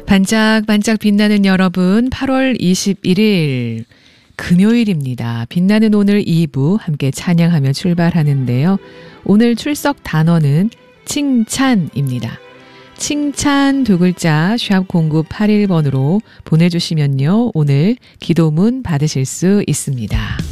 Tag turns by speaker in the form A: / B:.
A: 반짝반짝 빛나는 여러분, 8월 21일 금요일입니다. 빛나는 오늘 2부 함께 찬양하며 출발하는데요. 오늘 출석 단어는 칭찬입니다. 칭찬 두 글자 샵 0981번으로 보내주시면요. 오늘 기도문 받으실 수 있습니다.